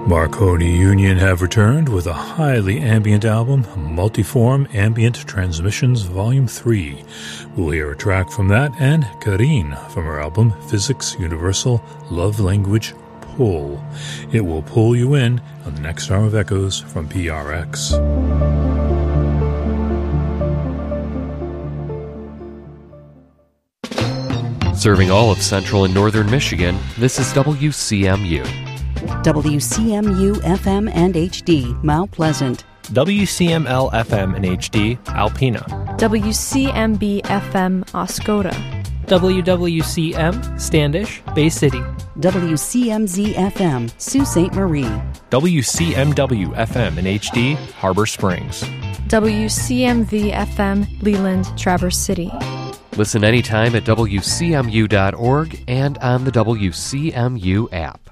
Marconi Union have returned with a highly ambient album, Multiform Ambient Transmissions Volume 3. We'll hear a track from that and Karine from her album Physics Universal Love Language Pull. It will pull you in on the next hour of Echoes from PRX. Serving all of central and northern Michigan, this is WCMU. WCMU-FM and HD, Mount Pleasant. WCML-FM and HD, Alpena. WCMB-FM, Oscoda. WWCM, Standish, Bay City. WCMZ-FM, Sault Ste. Marie. WCMW-FM and HD, Harbor Springs. WCMV-FM, Leland, Traverse City. Listen anytime at WCMU.org and on the WCMU app.